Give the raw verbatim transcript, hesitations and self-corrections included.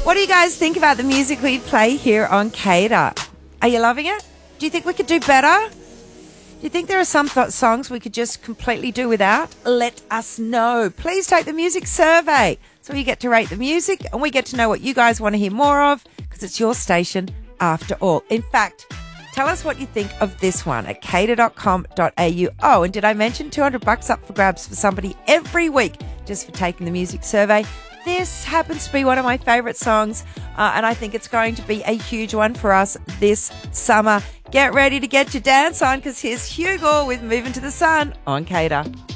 What do you guys think about the music we play here on Cater? Are you loving it? Do you think we could do better? Do you think there are some th- songs we could just completely do without? Let us know. Please take the music survey so you get to rate the music and we get to know what you guys want to hear more of because it's your station after all. In fact, tell us what you think of this one at cater dot com dot a u. Oh, and did I mention two hundred bucks up for grabs for somebody every week just for taking the music survey? This happens to be one of my favourite songs, uh, and I think it's going to be a huge one for us this summer. Get ready to get your dance on because here's Hugo with Moving to the Sun on Cater.